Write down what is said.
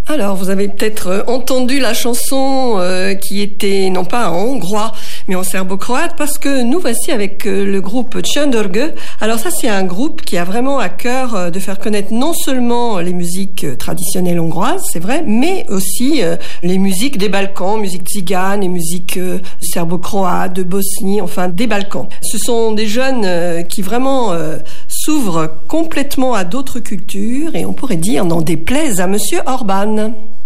Alors, vous avez peut-être entendu la chanson qui était non pas en hongrois, mais en serbo-croate, parce que nous voici avec le groupe Csöndörgő. Alors ça, c'est un groupe qui a vraiment à cœur de faire connaître non seulement les musiques traditionnelles hongroises, c'est vrai, mais aussi les musiques des Balkans, musique tzigane et musique serbo-croate, de Bosnie, enfin des Balkans. Ce sont des jeunes qui vraiment s'ouvrent complètement à d'autres cultures et on pourrait dire n'en déplaise à Monsieur Orban.